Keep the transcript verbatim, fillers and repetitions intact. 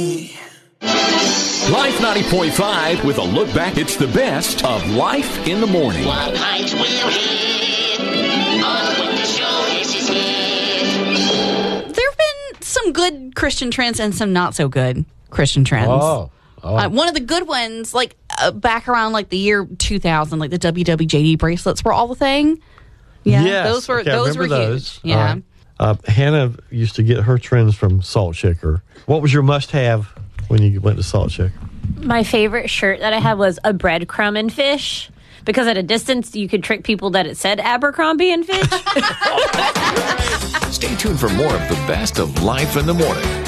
Life ninety point five with a look back. It's the best of Life in the Morning. What height will hit on when the show is his hit. There have been some good Christian trends and some not so good Christian trends. Oh. oh. Uh, one of the good ones, like uh, back around like the year two thousand, like the W W J D bracelets were all the thing. Yeah, yes. those were Okay, I those were remember those. huge. Yeah. Right. Uh, Hannah used to get her trends from Salt Shaker. What was your must-have when you went to Salt Shaker? My favorite shirt that I had was a breadcrumb and fish, because at a distance you could trick people that it said Abercrombie and Fitch. Stay tuned for more of the best of Life in the Morning